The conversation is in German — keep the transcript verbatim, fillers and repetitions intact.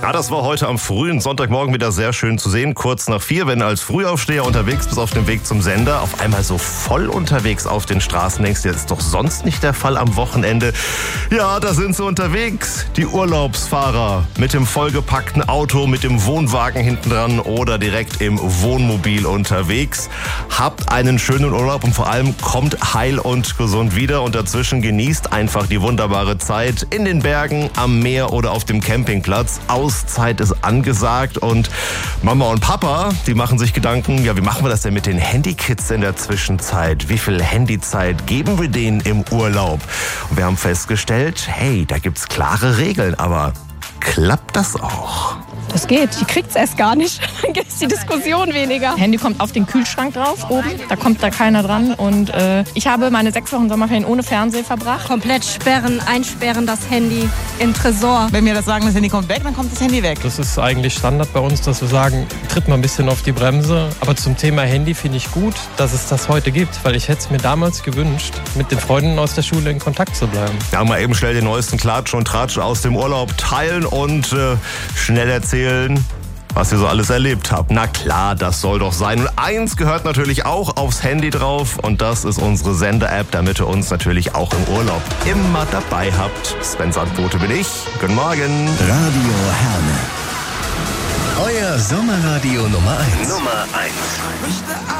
Ah, das war heute am frühen Sonntagmorgen wieder sehr schön zu sehen. Kurz nach vier, wenn du als Frühaufsteher unterwegs bist auf dem Weg zum Sender, auf einmal so voll unterwegs auf den Straßen denkst, das ist doch sonst nicht der Fall am Wochenende. Ja, da sind sie unterwegs, die Urlaubsfahrer mit dem vollgepackten Auto, mit dem Wohnwagen hinten dran oder direkt im Wohnmobil unterwegs. Habt einen schönen Urlaub und vor allem kommt heil und gesund wieder und dazwischen genießt einfach die wunderbare Zeit in den Bergen, am Meer oder auf dem Campingplatz. Auszeit ist angesagt und Mama und Papa, die machen sich Gedanken, ja, wie machen wir das denn mit den Handykids in der Zwischenzeit? Wie viel Handyzeit geben wir denen im Urlaub? Und wir haben festgestellt, hey, da gibt's klare Regeln, aber klappt das auch? Das geht, die kriegt's erst gar nicht. Dann ist die Diskussion weniger. Handy kommt auf den Kühlschrank drauf, oben. Da kommt da keiner dran. Und äh, ich habe meine sechs Wochen Sommerferien ohne Fernsehen verbracht. Komplett sperren, einsperren das Handy in Tresor. Wenn wir das sagen, das Handy kommt weg, dann kommt das Handy weg. Das ist eigentlich Standard bei uns, dass wir sagen, tritt mal ein bisschen auf die Bremse. Aber zum Thema Handy finde ich gut, dass es das heute gibt. Weil ich hätte es mir damals gewünscht, mit den Freunden aus der Schule in Kontakt zu bleiben. Ja, mal eben schnell den neuesten Klatsch und Tratsch aus dem Urlaub teilen und äh, schnell erzählen, was ihr so alles erlebt habt. Na klar, das soll doch sein. Und eins gehört natürlich auch aufs Handy drauf und das ist unsere Sender-App, damit ihr uns natürlich auch im Urlaub immer dabei habt. Sven Sandbote bin ich. Guten Morgen. Radio Herne. Euer Sommerradio Nummer eins. Nummer eins.